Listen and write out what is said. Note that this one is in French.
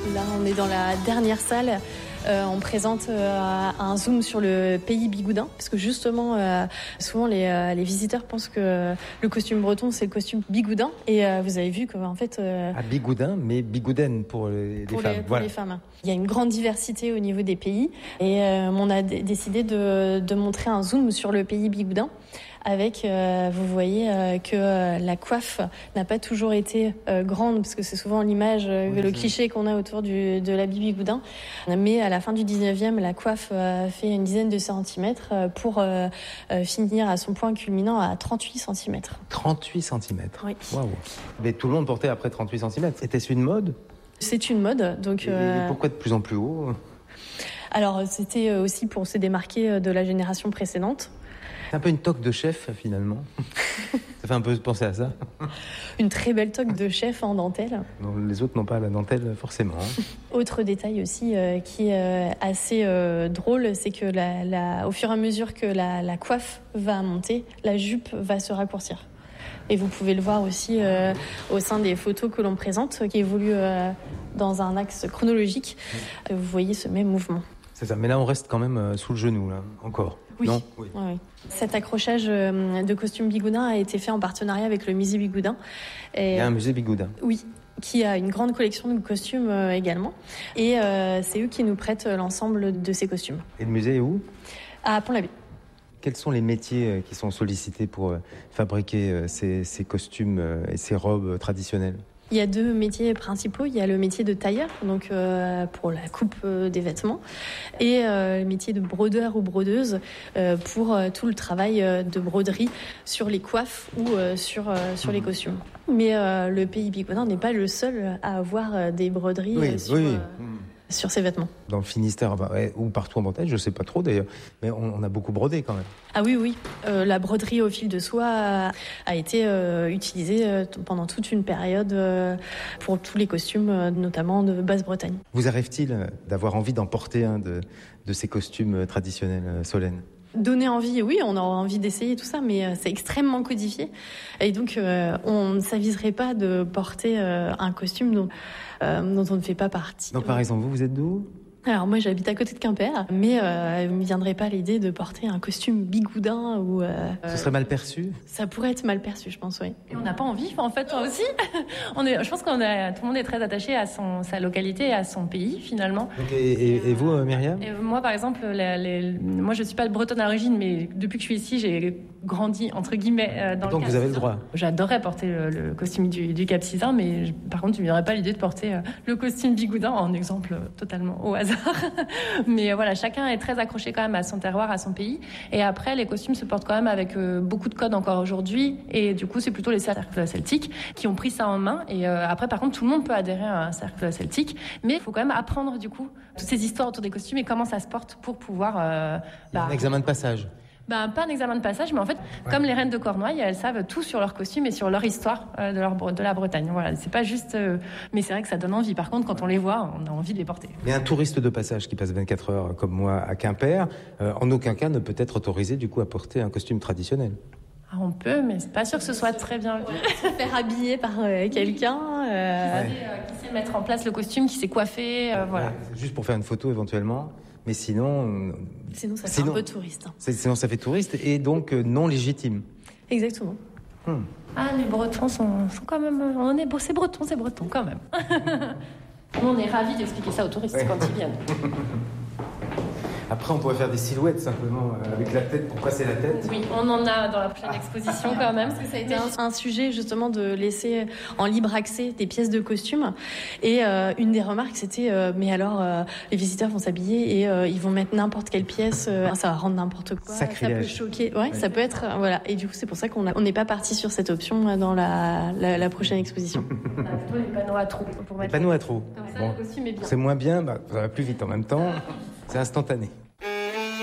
Là, on est dans la dernière salle. On présente un zoom sur le pays bigoudin, parce que justement, souvent les visiteurs pensent que le costume breton, c'est le costume bigoudin. Et vous avez vu qu'en fait... bigoudin, mais bigoudaine pour les femmes. Pour les femmes. Il y a une grande diversité au niveau des pays. Et on a décidé de montrer un zoom sur le pays bigoudin. Avec, vous voyez que la coiffe n'a pas toujours été grande, parce que c'est souvent l'image, le cliché qu'on a autour de l'habit bigoudin. Mais à la fin du 19e, la coiffe fait une dizaine de centimètres pour finir à son point culminant à 38 cm. 38 cm. Oui. Waouh. Mais tout le monde portait après 38 cm. Était-ce une mode ? C'est une mode. Donc, et pourquoi de plus en plus haut ? Alors, c'était aussi pour se démarquer de la génération précédente. C'est un peu une toque de chef, finalement. Ça fait un peu penser à ça. Une très belle toque de chef en dentelle. Non, les autres n'ont pas la dentelle, forcément. Autre détail aussi qui est assez drôle, c'est que au fur et à mesure que la coiffe va monter, la jupe va se raccourcir. Et vous pouvez le voir aussi au sein des photos que l'on présente, qui évoluent dans un axe chronologique. Vous voyez ce même mouvement. C'est ça, mais là on reste quand même sous le genou, là, encore. Oui. Non ? Oui. Cet accrochage de costumes bigoudin a été fait en partenariat avec le musée Bigoudin. Il y a un musée Bigoudin ? Oui, qui a une grande collection de costumes également. Et c'est eux qui nous prêtent l'ensemble de ces costumes. Et le musée est où ? À Pont-l'Abbé. Quels sont les métiers qui sont sollicités pour fabriquer ces costumes et ces robes traditionnelles ? Il y a deux métiers principaux. Il y a le métier de tailleur, donc pour la coupe des vêtements, et le métier de brodeur ou brodeuse pour tout le travail de broderie sur les coiffes ou sur les costumes. Mais le pays bigoudin n'est pas le seul à avoir des broderies sur ses vêtements. Dans le Finistère, ou partout en Bretagne, je ne sais pas trop d'ailleurs, mais on a beaucoup brodé quand même. Ah oui. La broderie au fil de soie a été utilisée pendant toute une période pour tous les costumes, notamment de Basse-Bretagne. Vous arrive-t-il d'avoir envie d'en porter un de ces costumes traditionnels, Solène ? Donner envie, oui, on a envie d'essayer tout ça, mais c'est extrêmement codifié. Et donc, on ne s'aviserait pas de porter un costume dont on ne fait pas partie. Donc, par exemple, vous êtes d'où ? Alors moi j'habite à côté de Quimper, mais il ne me viendrait pas l'idée de porter un costume bigoudin ou... Ce serait mal perçu ? Ça pourrait être mal perçu, je pense, oui. Et on n'a pas envie, en fait, moi aussi. Je pense tout le monde est très attaché à sa localité et à son pays, finalement. Donc, et vous, Myriam ? Moi, par exemple, moi je ne suis pas bretonne à l'origine, mais depuis que je suis ici, j'ai grandi, entre guillemets, dans le Cap-Sizun. Donc vous avez le droit ? J'adorerais porter le costume du Cap-Sizun, mais par contre, il ne me viendrait pas l'idée de porter le costume bigoudin, en exemple totalement au hasard. Mais voilà, chacun est très accroché quand même à son terroir, à son pays. Et après, les costumes se portent quand même avec beaucoup de codes encore aujourd'hui. Et du coup, c'est plutôt les cercles celtiques qui ont pris ça en main. Et après, par contre, tout le monde peut adhérer à un cercle celtique. Mais il faut quand même apprendre, du coup, toutes ces histoires autour des costumes et comment ça se porte pour pouvoir... un examen de passage. Pas un examen de passage, mais en fait, comme les reines de Cornouailles, elles savent tout sur leur costume et sur leur histoire de la Bretagne. Voilà, c'est pas juste... mais c'est vrai que ça donne envie. Par contre, quand on les voit, on a envie de les porter. Mais un touriste de passage qui passe 24 heures, comme moi, à Quimper, en aucun cas ne peut être autorisé, du coup, à porter un costume traditionnel. Ah, on peut, mais c'est pas sûr que ce soit très bien vu. Se faire habiller par quelqu'un... Qui sait mettre en place le costume, qui sait coiffer, voilà. Juste pour faire une photo, éventuellement. Mais sinon... Sinon, ça fait un peu touriste. Sinon, ça fait touriste et donc non légitime. Exactement. Ah, les Bretons sont quand même... C'est breton quand même. On est ravis d'expliquer ça aux touristes quand ils viennent. Après, on pourrait faire des silhouettes simplement avec la tête pour passer la tête. Oui, on en a dans la prochaine exposition quand même. Parce que ça a été un sujet justement de laisser en libre accès des pièces de costume. Et une des remarques, c'était mais alors les visiteurs vont s'habiller et ils vont mettre n'importe quelle pièce. Ça va rendre n'importe quoi. Sacrilège. Ça peut choquer. Ouais, ça peut être voilà. Et du coup, c'est pour ça qu'on n'est pas parti sur cette option dans la prochaine exposition. On a plutôt les panneaux à trous pour mettre. Les panneaux à trous. Comme ça, le costume est bien. C'est moins bien, ça va plus vite en même temps. C'est instantané.